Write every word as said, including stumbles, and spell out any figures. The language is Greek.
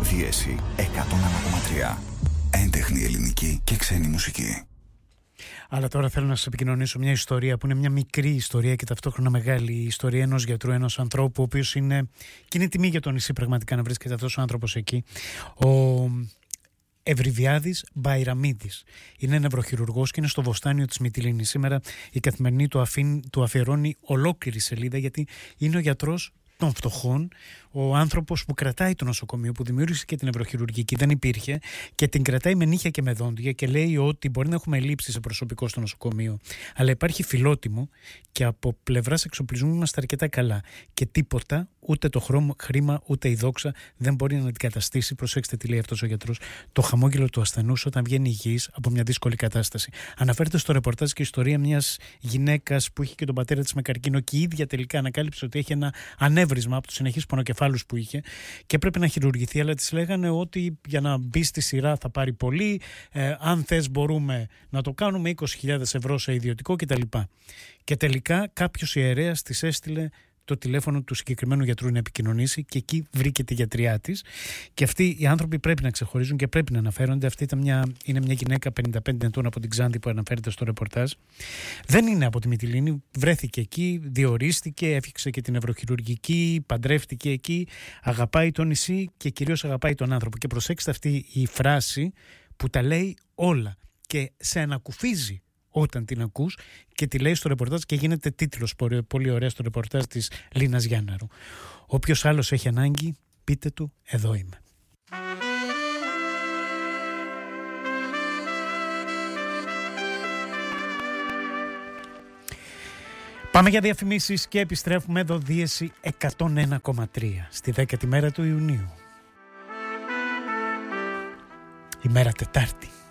Δίεση εκατόν ένα κόμμα τρία. Έντεχνη ελληνική και ξένη μουσική. Αλλά τώρα θέλω να σας επικοινωνήσω μια ιστορία που είναι μια μικρή ιστορία και ταυτόχρονα μεγάλη ιστορία ενός γιατρού, ενός ανθρώπου, ο οποίος είναι. Και είναι τιμή για το νησί πραγματικά να βρίσκεται αυτός ο άνθρωπος εκεί. Ο Ευρυβιάδης Μπαϊραμίδης. Είναι νευροχειρουργός και είναι στο Βοστάνιο της Μυτιλήνης. Σήμερα η Καθημερινή του, αφήν, του αφιερώνει ολόκληρη σελίδα, γιατί είναι ο γιατρός των φτωχών, ο άνθρωπος που κρατάει το νοσοκομείο, που δημιούργησε και την νευροχειρουργική, δεν υπήρχε, και την κρατάει με νύχια και με δόντια και λέει ότι μπορεί να έχουμε ελλείψεις σε προσωπικό στο νοσοκομείο, αλλά υπάρχει φιλότιμο και από πλευράς εξοπλισμού είμαστε αρκετά καλά. Και τίποτα, ούτε το χρώμα, χρήμα, ούτε η δόξα δεν μπορεί να αντικαταστήσει, προσέξτε τι λέει αυτός ο γιατρός, το χαμόγελο του ασθενούς όταν βγαίνει υγιής από μια δύσκολη κατάσταση. Αναφέρεται στο ρεπορτάζ και η ιστορία μιας γυναίκας που είχε και τον πατέρα της με καρκίνο και η ίδια τελικά ανακάλυψε ότι έχει ένα ανέβρισμα από τους συνεχείς πονοκεφάλους που είχε και πρέπει να χειρουργηθεί, αλλά της λέγανε ότι για να μπει στη σειρά θα πάρει πολύ, ε, αν θες μπορούμε να το κάνουμε, είκοσι χιλιάδες ευρώ σε ιδιωτικό κτλ. Και τελικά κάποιος ιερέας της έστειλε το τηλέφωνο του συγκεκριμένου γιατρού να επικοινωνήσει και εκεί βρήκε τη γιατριά της. Και αυτοί οι άνθρωποι πρέπει να ξεχωρίζουν και πρέπει να αναφέρονται. Αυτή ήταν μια, είναι μια γυναίκα πενήντα πέντε ετών από την Ξάνθη που αναφέρεται στο ρεπορτάζ. Δεν είναι από τη Μυτιλήνη, βρέθηκε εκεί, διορίστηκε, έφτιαξε και την νευροχειρουργική, παντρεύτηκε εκεί, αγαπάει το νησί και κυρίως αγαπάει τον άνθρωπο. Και προσέξτε αυτή η φράση που τα λέει όλα και σε ανακουφίζει όταν την ακούς και τη λέει στο ρεπορτάζ και γίνεται τίτλος πολύ ωραία στο ρεπορτάζ της Λίνας Γιάνναρου. Όποιος άλλος έχει ανάγκη, πείτε του, εδώ είμαι. Πάμε για διαφημίσεις και επιστρέφουμε εδώ, Δίεση εκατόν ένα κόμμα τρία στη δέκατη μέρα του Ιουνίου. Ημέρα Τετάρτη.